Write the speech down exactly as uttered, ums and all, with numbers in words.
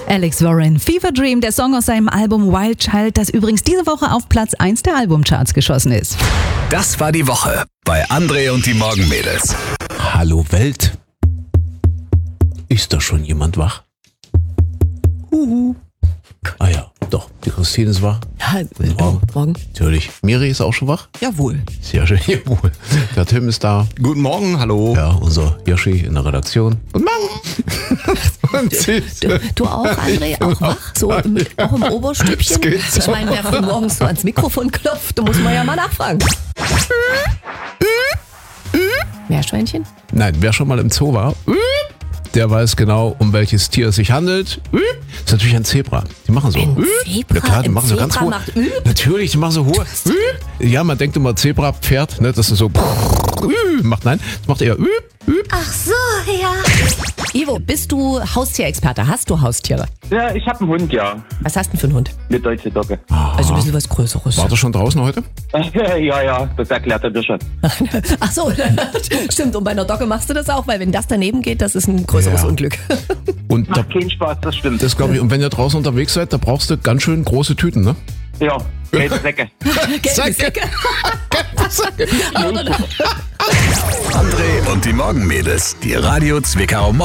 Alex Warren, Fever Dream, der Song aus seinem Album Wild Child, das übrigens diese Woche auf Platz eins der Albumcharts geschossen ist. Das war die Woche bei André und die Morgenmädels. Hallo Welt. Ist da schon jemand wach? Huhu. Ah ja, doch, die Christine ist wach. Ja, Morgen. Morgen. Natürlich. Miri ist auch schon wach? Jawohl. Sehr schön, jawohl. Der Tim ist da. Guten Morgen, hallo. Ja, unser Yoshi in der Redaktion. Guten Morgen. Du, du auch, André, auch wach? So im, auch im Oberstübchen? Ich meine, wer von morgens so ans Mikrofon klopft, da muss man ja mal nachfragen. Meerschweinchen? Nein, wer schon mal im Zoo war, der weiß genau, um welches Tier es sich handelt. Das ist natürlich ein Zebra. Die machen so. Ein Zebra? Ja klar, die Ein machen so Zebra ganz hohe. macht Üb? Natürlich, die machen so hohe. Ja, man denkt immer Zebra, Pferd, ne, das ist so macht. Nein, das macht eher. Ach so, ja. Ivo, bist du Haustierexperte? Hast du Haustiere? Ja, ich habe einen Hund, ja. Was hast du denn für einen Hund? Eine deutsche Dogge. Also ein bisschen was Größeres. War das schon draußen heute? Ja, ja, das erklärt er dir schon. Ach so, stimmt. Und bei einer Dogge machst du das auch, weil wenn das daneben geht, das ist ein größeres Ja. Unglück. Und da, Macht keinen Spaß, das stimmt. das glaube ich. Und wenn ihr draußen unterwegs seid, da brauchst du ganz schön große Tüten, ne? Ja, gelbe Säcke. Gelbe Säcke. Aber dann- André und die Morgenmädels. Die Radio Zwickau